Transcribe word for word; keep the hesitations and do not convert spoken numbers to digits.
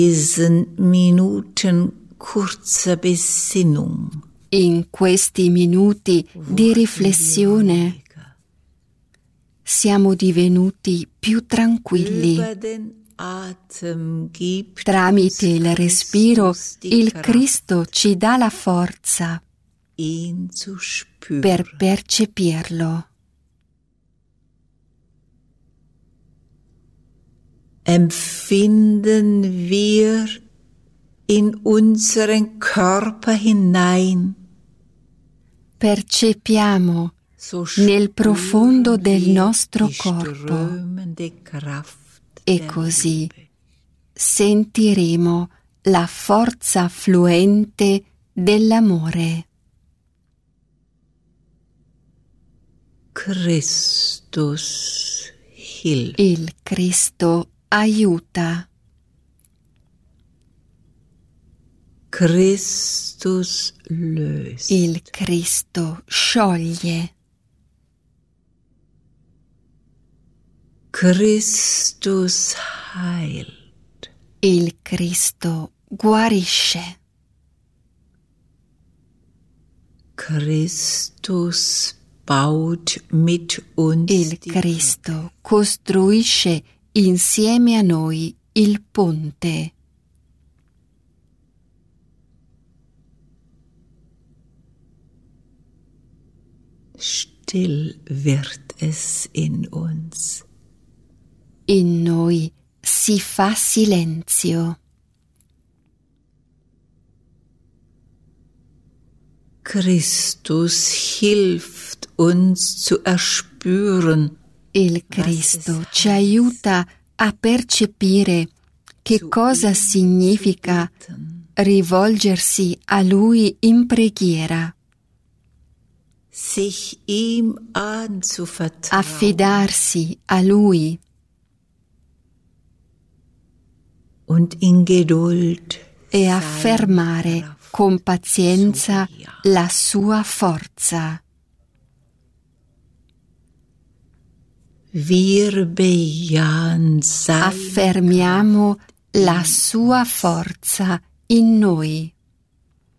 diesen Minuten kurzer Besinnung. In questi minuti di riflessione siamo divenuti più tranquilli. Tramite il respiro il Cristo ci dà la forza per percepirlo. Empfinden wir in unseren Körper hinein. Percepiamo nel profondo del nostro corpo e così sentiremo la forza fluente dell'amore. Christus hilft. Il Cristo aiuta. Christus löst. Il Cristo scioglie. Christus heilt. Il Cristo guarisce. Christus baut mit uns. Il Cristo costruisce insieme a noi il ponte. Still wird es in uns. In noi si fa silenzio. Christus hilft uns zu erspüren. Il Cristo ci aiuta a percepire che cosa significa rivolgersi a Lui in preghiera. Sich ihm anzuvertrauen. Affidarsi a Lui. Und in Geduld e affermare con pazienza la sua forza. Wir bejahen sein Affermiamo la sua forza in noi.